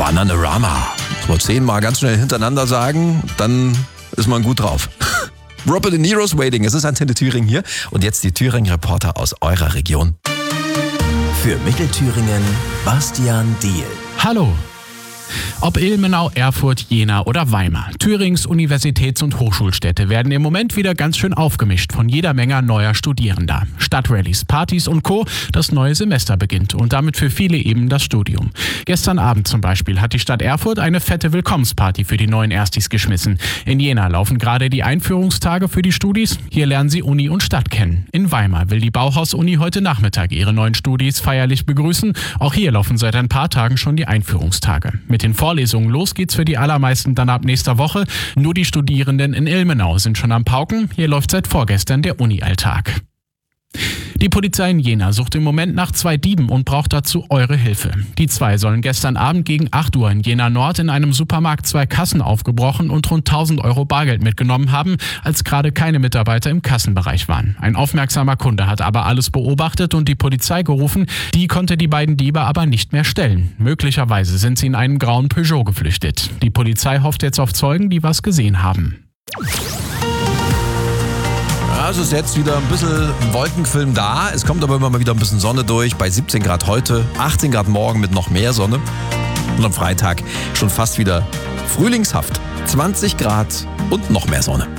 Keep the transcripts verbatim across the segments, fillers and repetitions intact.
Bananarama. Muss man zehnmal ganz schnell hintereinander sagen, dann ist man gut drauf. Robert De Niro's Waiting, es ist Antenne Thüringen hier. Und jetzt die Thüringen-Reporter aus eurer Region. Für Mittelthüringen, Bastian Diehl. Hallo. Ob Ilmenau, Erfurt, Jena oder Weimar. Thürings Universitäts- und Hochschulstädte werden im Moment wieder ganz schön aufgemischt von jeder Menge neuer Studierender. Stadtrallies, Partys und Co. Das neue Semester beginnt und damit für viele eben das Studium. Gestern Abend zum Beispiel hat die Stadt Erfurt eine fette Willkommensparty für die neuen Erstis geschmissen. In Jena laufen gerade die Einführungstage für die Studis. Hier lernen sie Uni und Stadt kennen. In Weimar will die Bauhaus-Uni heute Nachmittag ihre neuen Studis feierlich begrüßen. Auch hier laufen seit ein paar Tagen schon die Einführungstage. Mit den Vorlesungen los geht's für die allermeisten dann ab nächster Woche. Nur die Studierenden in Ilmenau sind schon am Pauken. Hier läuft seit vorgestern der Uni-Alltag. Die Polizei in Jena sucht im Moment nach zwei Dieben und braucht dazu eure Hilfe. Die zwei sollen gestern Abend gegen acht Uhr in Jena Nord in einem Supermarkt zwei Kassen aufgebrochen und rund tausend Euro Bargeld mitgenommen haben, als gerade keine Mitarbeiter im Kassenbereich waren. Ein aufmerksamer Kunde hat aber alles beobachtet und die Polizei gerufen. Die konnte die beiden Diebe aber nicht mehr stellen. Möglicherweise sind sie in einen grauen Peugeot geflüchtet. Die Polizei hofft jetzt auf Zeugen, die was gesehen haben. Also ist jetzt wieder ein bisschen Wolkenfilm da. Es kommt aber immer mal wieder ein bisschen Sonne durch. Bei siebzehn Grad heute, achtzehn Grad morgen mit noch mehr Sonne. Und am Freitag schon fast wieder frühlingshaft. zwanzig Grad und noch mehr Sonne.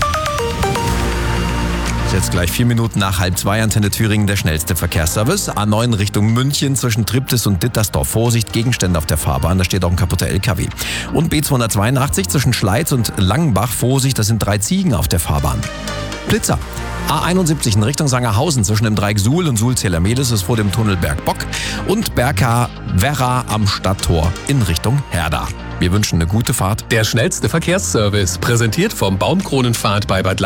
Jetzt gleich vier Minuten nach halb zwei, Antenne Thüringen, der schnellste Verkehrsservice. A neun Richtung München zwischen Triptis und Dittersdorf. Vorsicht, Gegenstände auf der Fahrbahn, da steht auch ein kaputter L K W. Und B zweihundertzweiundachtzig zwischen Schleiz und Langenbach. Vorsicht, das sind drei Ziegen auf der Fahrbahn. Blitzer. A einundsiebzig in Richtung Sangerhausen zwischen dem Dreieck Suhl und Suhl-Zählermedes ist vor dem Tunnel Bergbock. Und Berka-Werra am Stadttor in Richtung Herda. Wir wünschen eine gute Fahrt. Der schnellste Verkehrsservice, präsentiert vom Baumkronenpfad bei Bad